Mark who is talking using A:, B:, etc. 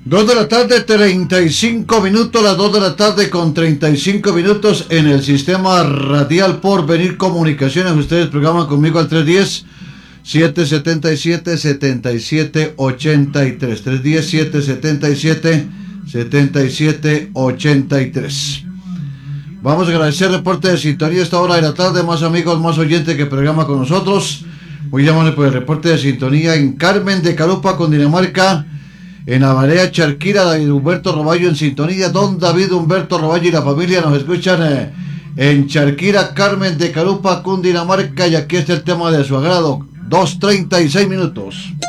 A: 2 de la tarde, 35 minutos, las 2 de la tarde con 35 minutos en el sistema radial Porvenir Comunicaciones. Ustedes programan conmigo al 310-777-7783. 310-777-7783. Vamos a agradecer el reporte de sintonía a esta hora de la tarde, más amigos, más oyentes que programa con nosotros. Hoy llamamos por el reporte de sintonía en Carmen de Carupa, Cundinamarca. En Avarea, Charquira, David Humberto Roballo en sintonía. Don David Humberto Roballo y la familia nos escuchan en Charquira, Carmen de Carupa, Cundinamarca. Y aquí está el tema de su agrado. 2:36 minutos.